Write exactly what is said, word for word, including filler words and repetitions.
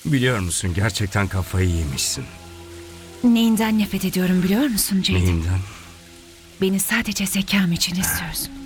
Biliyor musun, gerçekten kafayı yemişsin. Neyinden nefret ediyorum biliyor musun Ceyda? Neyinden? Beni sadece zekam için istiyorsun.